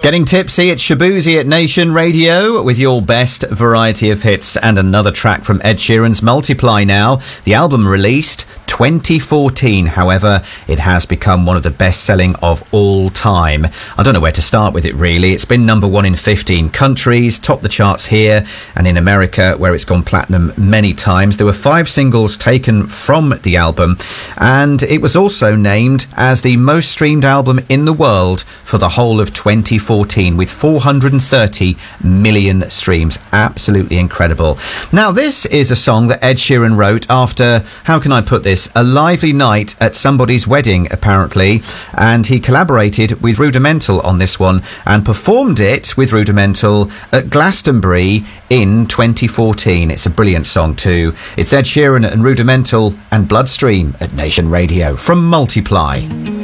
Getting tipsy at Shaboozey at Nation Radio with your best variety of hits, and another track from Ed Sheeran's Multiply now. The album released 2014, however, it has become one of the best-selling of all time. I don't know where to start with it, really. It's been number one in 15 countries, topped the charts here and in America, where it's gone platinum many times. There were 5 singles taken from the album, and it was also named as the most streamed album in the world for the whole of 2014, with 430 million streams. Absolutely incredible. Now, this is a song that Ed Sheeran wrote after, how can I put this, a lively night at somebody's wedding, apparently, and he collaborated with Rudimental on this one and performed it with Rudimental at Glastonbury in 2014. It's a brilliant song too. It's Ed Sheeran and Rudimental and Bloodstream at Nation Radio from Multiply.